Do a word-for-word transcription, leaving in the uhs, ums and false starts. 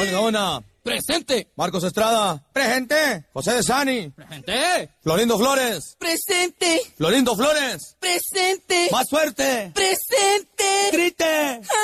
Tony Gaona. Presente. Marcos Estrada. Presente. José de Sani. Presente. Florindo Flores. Presente. Florindo Flores. Presente. Más fuerte. Presente. Grite.